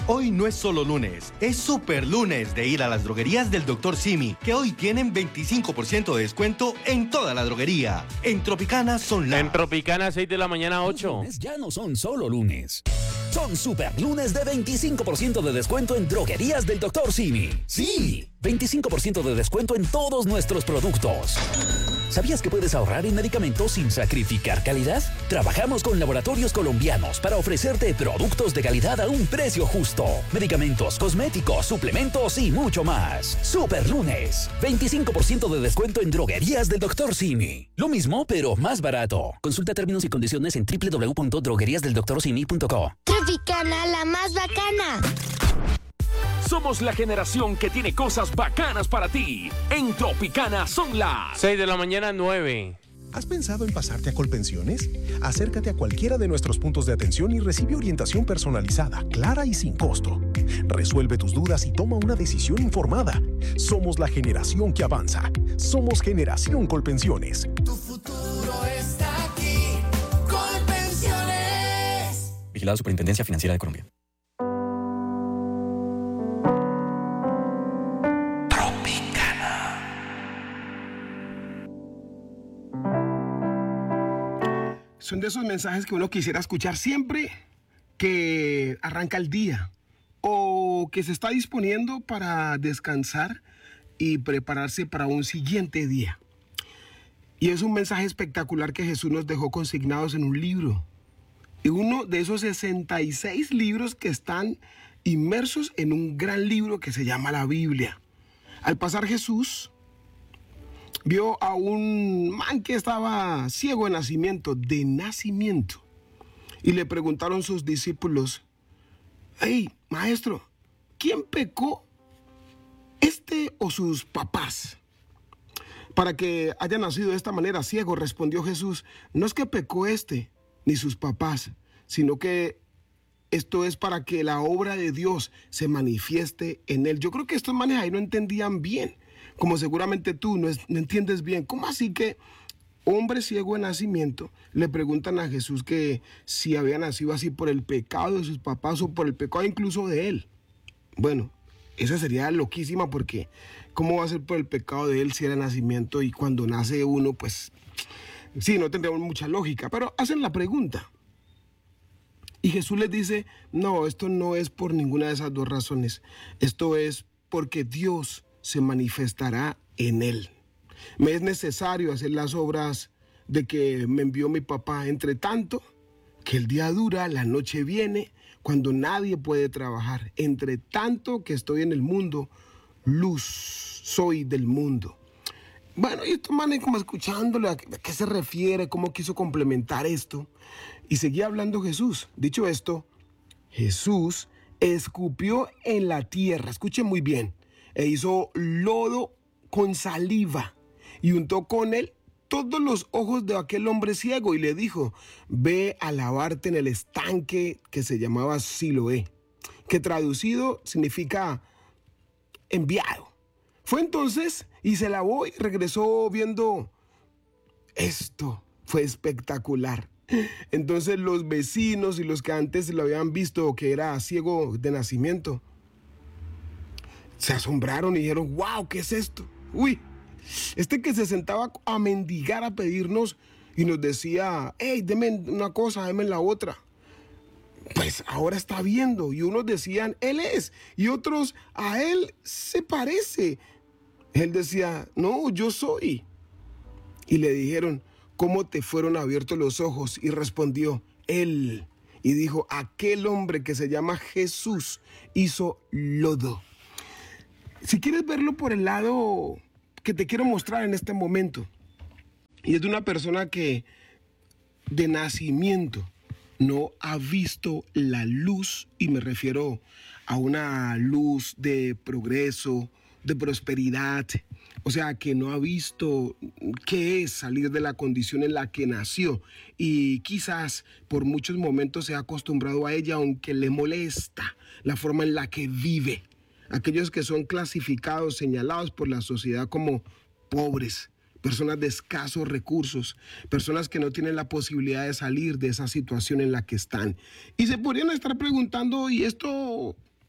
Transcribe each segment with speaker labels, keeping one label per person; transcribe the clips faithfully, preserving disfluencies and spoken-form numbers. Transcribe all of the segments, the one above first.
Speaker 1: Hoy no es solo lunes, es super lunes de ir a las droguerías del doctor Simi, que hoy tienen veinticinco por ciento de descuento en toda la droguería. En Tropicana son las...
Speaker 2: En Tropicana, seis de la mañana, ocho.
Speaker 3: Los lunes ya no son solo lunes. Son super lunes de veinticinco por ciento de descuento en droguerías del doctor Simi. Sí, veinticinco por ciento de descuento en todos nuestros productos. ¿Sabías que puedes ahorrar en medicamentos sin sacrificar calidad? Trabajamos con laboratorios colombianos para ofrecerte productos de calidad a un precio justo. Medicamentos, cosméticos, suplementos y mucho más. Super lunes. veinticinco por ciento de descuento en droguerías del doctor Simi. Lo mismo, pero más barato. Consulta términos y condiciones en doble u doble u doble u punto droguerías del doctor simi punto co.
Speaker 4: Tropicana, la más bacana.
Speaker 5: Somos la generación que tiene cosas bacanas para ti. En Tropicana son las
Speaker 2: seis de la mañana, nueve.
Speaker 6: ¿Has pensado en pasarte a Colpensiones? Acércate a cualquiera de nuestros puntos de atención y recibe orientación personalizada, clara y sin costo. Resuelve tus dudas y toma una decisión informada. Somos la generación que avanza. Somos Generación Colpensiones.
Speaker 7: Tu futuro está aquí. Colpensiones.
Speaker 3: Vigilado Superintendencia Financiera de Colombia.
Speaker 8: Son de esos mensajes que uno quisiera escuchar siempre que arranca el día o que se está disponiendo para descansar y prepararse para un siguiente día. Y es un mensaje espectacular que Jesús nos dejó consignados en un libro. Y uno de esos sesenta y seis libros que están inmersos en un gran libro que se llama la Biblia. Al pasar Jesús vio a un man que estaba ciego de nacimiento, de nacimiento. Y le preguntaron sus discípulos: hey, maestro, ¿quién pecó, este o sus papás, para que haya nacido de esta manera ciego? Respondió Jesús: no es que pecó este ni sus papás, sino que esto es para que la obra de Dios se manifieste en él. Yo creo que estos manes ahí no entendían bien, como seguramente tú no, es, no entiendes bien. ¿Cómo así que hombre ciego de nacimiento le preguntan a Jesús que si había nacido así por el pecado de sus papás o por el pecado incluso de él? Bueno, esa sería loquísima, porque ¿cómo va a ser por el pecado de él si era nacimiento y cuando nace uno, pues sí, no tendría mucha lógica? Pero hacen la pregunta. Y Jesús les dice: no, esto no es por ninguna de esas dos razones. Esto es porque Dios se manifestará en él. Me es necesario hacer las obras de que me envió mi papá. Entre tanto, que el día dura, la noche viene, cuando nadie puede trabajar. Entre tanto que estoy en el mundo, luz soy del mundo. Bueno, y estos manes como escuchándole a qué se refiere, cómo quiso complementar esto. Y seguía hablando Jesús. Dicho esto, Jesús escupió en la tierra, escuchen muy bien, e hizo lodo con saliva y untó con él todos los ojos de aquel hombre ciego y le dijo: ve a lavarte en el estanque que se llamaba Siloé, que traducido significa enviado. Fue entonces y se lavó y regresó viendo. Esto fue espectacular. Entonces los vecinos y los que antes lo habían visto que era ciego de nacimiento se asombraron y dijeron: wow, ¿qué es esto? Uy, este que se sentaba a mendigar, a pedirnos y nos decía: hey, deme una cosa, deme la otra, pues ahora está viendo. Y unos decían: él es, y otros: a él se parece. Él decía: no, yo soy. Y le dijeron: ¿cómo te fueron abiertos los ojos? Y respondió: él. Y dijo: aquel hombre que se llama Jesús hizo lodo. Si quieres verlo por el lado que te quiero mostrar en este momento, y es de una persona que de nacimiento no ha visto la luz, y me refiero a una luz de progreso, de prosperidad, o sea, que no ha visto qué es salir de la condición en la que nació, y quizás por muchos momentos se ha acostumbrado a ella, aunque le molesta la forma en la que vive. Aquellos que son clasificados, señalados por la sociedad como pobres, personas de escasos recursos, personas que no tienen la posibilidad de salir de esa situación en la que están. Y se podrían estar preguntando: ¿y esto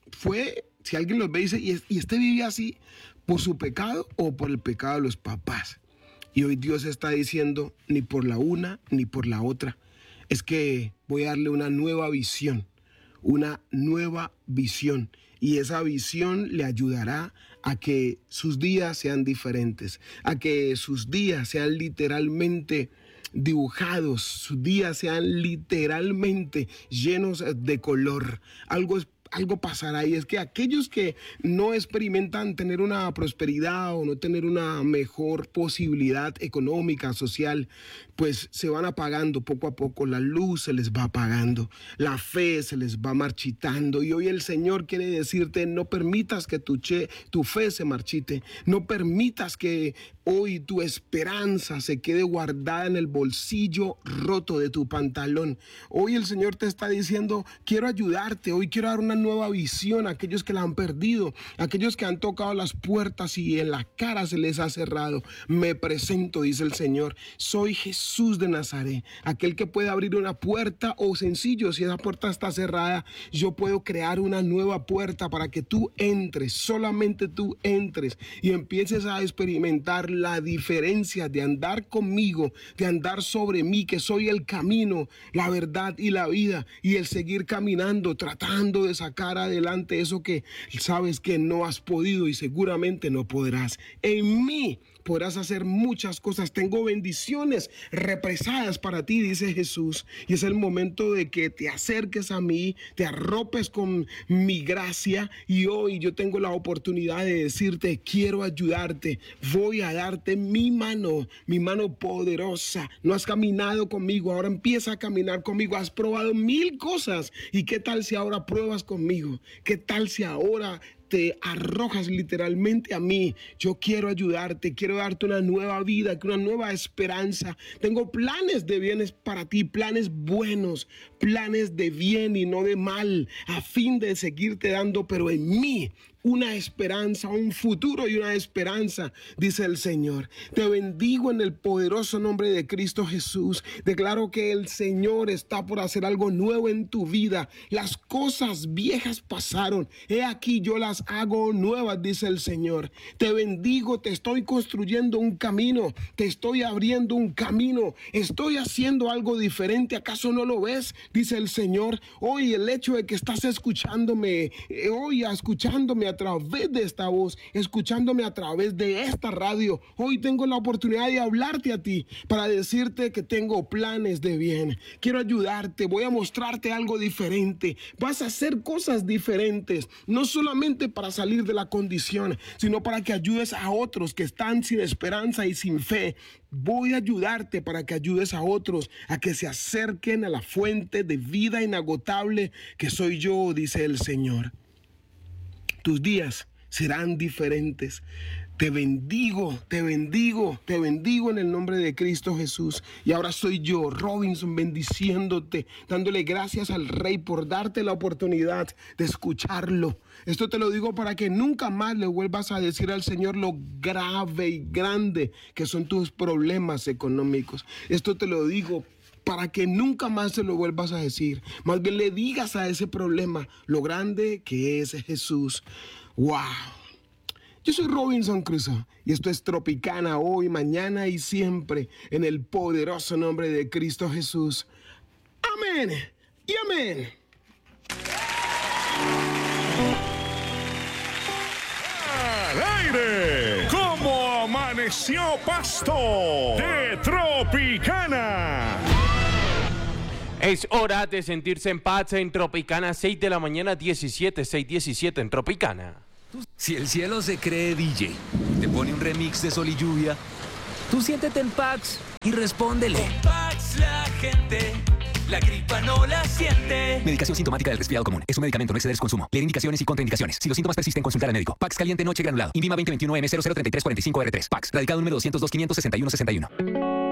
Speaker 8: fue, si alguien los ve y dice, y, es, y este vive así por su pecado o por el pecado de los papás. Y hoy Dios está diciendo, ni por la una ni por la otra. Es que voy a darle una nueva visión, una nueva visión. Y esa visión le ayudará a que sus días sean diferentes, a que sus días sean literalmente dibujados, sus días sean literalmente llenos de color. Algo es Algo pasará, y es que aquellos que no experimentan tener una prosperidad o no tener una mejor posibilidad económica, social, pues se van apagando poco a poco, la luz se les va apagando, la fe se les va marchitando. Y hoy el Señor quiere decirte, no permitas que tu, che, tu fe se marchite, no permitas que hoy tu esperanza se quede guardada en el bolsillo roto de tu pantalón. Hoy el Señor te está diciendo, quiero ayudarte, hoy quiero dar una nueva visión a aquellos que la han perdido, a aquellos que han tocado las puertas y en la cara se les ha cerrado. Me presento, dice el Señor, soy Jesús de Nazaret, aquel que puede abrir una puerta, o sencillo, si esa puerta está cerrada, yo puedo crear una nueva puerta para que tú entres, solamente tú entres y empieces a experimentar la diferencia de andar conmigo, de andar sobre mí, que soy el camino, la verdad y la vida, y el seguir caminando, tratando de sacar adelante eso que sabes que no has podido y seguramente no podrás. En mí podrás hacer muchas cosas. Tengo bendiciones represadas para ti, dice Jesús. Y es el momento de que te acerques a mí, te arropes con mi gracia. Y hoy yo tengo la oportunidad de decirte, quiero ayudarte. Voy a darte mi mano, mi mano poderosa. No has caminado conmigo, ahora empieza a caminar conmigo. Has probado mil cosas. ¿Y qué tal si ahora pruebas conmigo? ¿Qué tal si ahora te arrojas literalmente a mí? Yo quiero ayudarte, quiero darte una nueva vida, una nueva esperanza. Tengo planes de bienes para ti, planes buenos, planes de bien y no de mal, a fin de seguirte dando, pero en mí, una esperanza, un futuro y una esperanza, dice el Señor. Te bendigo en el poderoso nombre de Cristo Jesús. Declaro que el Señor está por hacer algo nuevo en tu vida. Las cosas viejas pasaron, he aquí yo las hago nuevas, dice el Señor. Te bendigo, te estoy construyendo un camino, te estoy abriendo un camino, estoy haciendo algo diferente. ¿Acaso no lo ves? Dice el Señor. Hoy el hecho de que estás escuchándome, hoy escuchándome a través de esta voz, escuchándome a través de esta radio, hoy tengo la oportunidad de hablarte a ti para decirte que tengo planes de bien. Quiero ayudarte, voy a mostrarte algo diferente. Vas a hacer cosas diferentes, no solamente para salir de la condición, sino para que ayudes a otros que están sin esperanza y sin fe. Voy a ayudarte para que ayudes a otros a que se acerquen a la fuente de vida inagotable que soy yo, dice el Señor. Tus días serán diferentes. Te bendigo, te bendigo, te bendigo en el nombre de Cristo Jesús. Y ahora soy yo, Robinson, bendiciéndote, dándole gracias al Rey por darte la oportunidad de escucharlo. Esto te lo digo para que nunca más le vuelvas a decir al Señor lo grave y grande que son tus problemas económicos. Esto te lo digo para que nunca más se lo vuelvas a decir. Más bien le digas a ese problema lo grande que es Jesús. ¡Wow! Yo soy Robinson Crusoe y esto es Tropicana, hoy, mañana y siempre, en el poderoso nombre de Cristo Jesús. Amén y amén.
Speaker 5: ¡Al aire! ¿Cómo amaneció Pasto? De Tropicana.
Speaker 2: Es hora de sentirse en paz en Tropicana, seis de la mañana, diecisiete, seis diecisiete en Tropicana.
Speaker 3: Si el cielo se cree D J, te pone un remix de Sol y Lluvia, tú siéntete en Pax y respóndele.
Speaker 7: Con Pax la gente, la gripa no la siente.
Speaker 3: Medicación sintomática del resfriado común. Es un medicamento, no exceder su consumo. Leer indicaciones y contraindicaciones. Si los síntomas persisten, consultar al médico. Pax caliente noche granulado. Invima veinte veintiuno M cero cero treinta y tres cuarenta y cinco R tres. Pax. Radicado número doscientos dos, quinientos sesenta y uno sesenta y uno.